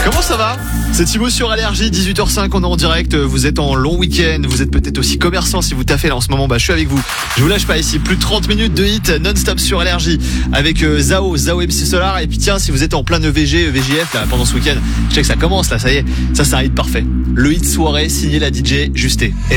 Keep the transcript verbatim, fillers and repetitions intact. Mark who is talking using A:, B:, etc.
A: Comment ça va ? C'est Thibaut sur Allergie, dix-huit heures cinq, on est en direct, vous êtes en long week-end, vous êtes peut-être aussi commerçant si vous taffez là en ce moment, bah je suis avec vous. Je vous lâche pas ici, plus de trente minutes de hit non-stop sur Allergie avec euh, Zao, Zao M C Solar, et puis tiens, si vous êtes en plein E V G, E V J F là pendant ce week-end, je sais que ça commence là, ça y est, ça c'est un hit parfait. Le hit soirée signé la D J Justé.